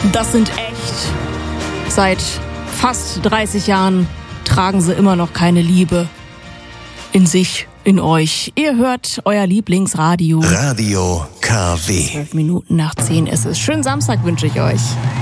Das sind echt. Seit fast 30 Jahren tragen sie immer noch keine Liebe in sich, in euch. Ihr hört euer Lieblingsradio. Radio KW. 12 Minuten nach 10 ist es. Schönen Samstag wünsche ich euch.